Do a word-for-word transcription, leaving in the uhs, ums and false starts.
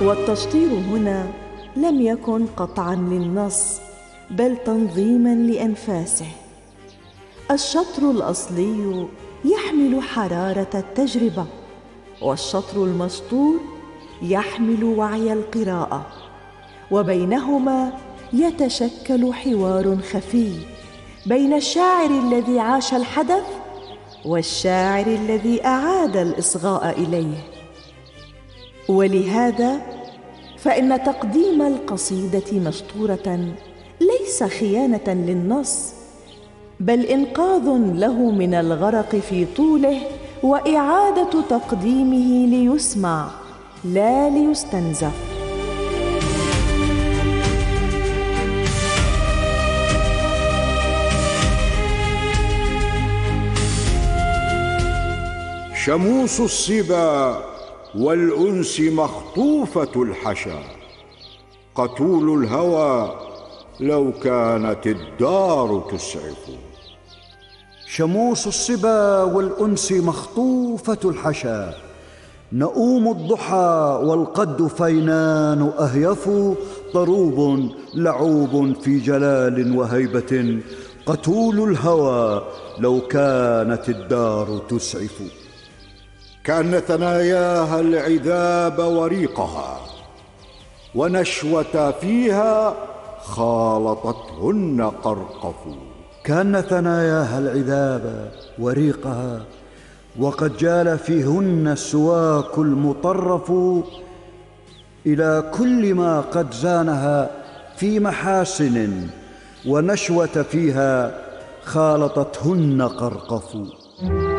والتشطير هنا لم يكن قطعاً للنص بل تنظيماً لأنفاسه. الشطر الأصلي يحمل حرارة التجربة، والشطر المسطور يحمل وعي القراءة، وبينهما يتشكل حوار خفي بين الشاعر الذي عاش الحدث والشاعر الذي أعاد الإصغاء إليه. ولهذا فإن تقديم القصيدة مسطورة ليس خيانة للنص، بل إنقاذ له من الغرق في طوله وإعادة تقديمه ليسمع لا ليستنزف. شموس الصبا والأنس مخطوفة الحشا، قتول الهوى لو كانت الدار تسعف. شموس الصبا والأنس مخطوفة الحشا، نؤوم الضحى والقد فينان أهيف، طروب لعوب في جلال وهيبة، قتول الهوى لو كانت الدار تسعف. كأن ثناياها العذاب وريقها، ونشوة فيها خالطتهن قرقف. كأن ثناياها العذاب وريقها، وقد جال فيهن السواك المطرف، إلى كل ما قد زانها في محاسن، ونشوة فيها خالطتهن قرقف.